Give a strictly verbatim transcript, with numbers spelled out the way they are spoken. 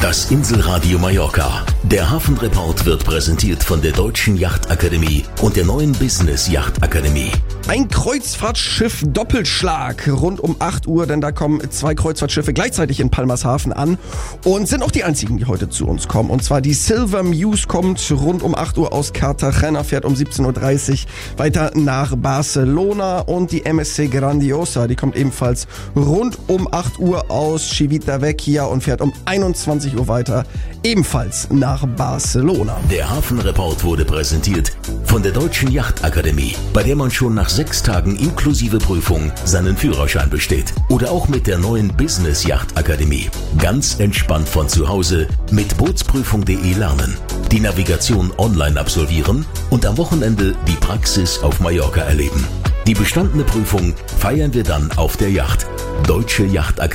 Das Inselradio Mallorca. Der Hafenreport wird präsentiert von der Deutschen Yachtakademie und der neuen Business Yachtakademie. Ein Kreuzfahrtschiff Doppelschlag rund um acht Uhr, denn da kommen zwei Kreuzfahrtschiffe gleichzeitig in Palmershafen an und sind auch die einzigen, die heute zu uns kommen. Und zwar die Silver Muse kommt rund um acht Uhr aus Cartagena, fährt um siebzehn Uhr dreißig weiter nach Barcelona, und die M S C Grandiosa, die kommt ebenfalls rund um acht Uhr aus Civitavecchia und fährt um einundzwanzig Uhr weiter, ebenfalls nach Barcelona. Der Hafenreport wurde präsentiert von der Deutschen Yachtakademie, bei der man schon nach sechs Tagen inklusive Prüfung seinen Führerschein besteht. Oder auch mit der neuen Business Yachtakademie. Ganz entspannt von zu Hause mit bootsprüfung punkt de lernen, die Navigation online absolvieren und am Wochenende die Praxis auf Mallorca erleben. Die bestandene Prüfung feiern wir dann auf der Yacht. Deutsche Yachtakademie.